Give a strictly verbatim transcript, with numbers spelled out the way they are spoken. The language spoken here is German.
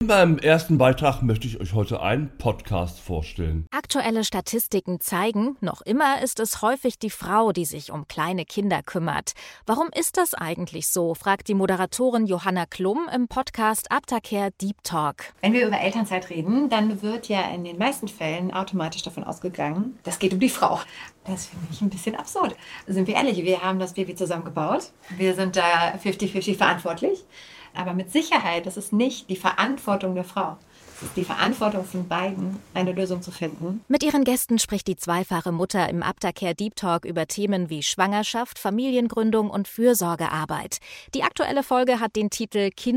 meinem ersten Beitrag möchte ich euch heute einen Podcast vorstellen. Aktuelle Statistiken zeigen, noch immer ist es häufig die Frau, die sich um kleine Kinder kümmert. Warum ist das eigentlich so, fragt die Moderatorin Johanna Klum im Podcast Aftercare Deep Talk. Wenn wir über Elternzeit reden, dann wird ja in den meisten Fällen automatisch davon ausgegangen, das geht um die Frau. Das finde ich ein bisschen absurd. Sind wir ehrlich, wir haben das Baby zusammen gebaut. Wir sind da fünfzig fünfzig verantwortlich. Aber mit Sicherheit, das ist nicht die Verantwortung der Frau. Es ist die Verantwortung von beiden, eine Lösung zu finden. Mit ihren Gästen spricht die zweifache Mutter im Aftercare Deep Talk über Themen wie Schwangerschaft, Familiengründung und Fürsorgearbeit. Die aktuelle Folge hat den Titel Kind